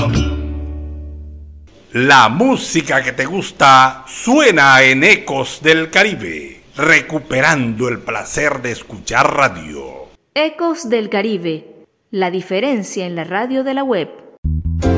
La música que te gusta suena en Ecos del Caribe, recuperando el placer de escuchar radio. Ecos del Caribe, la diferencia en la radio de la web.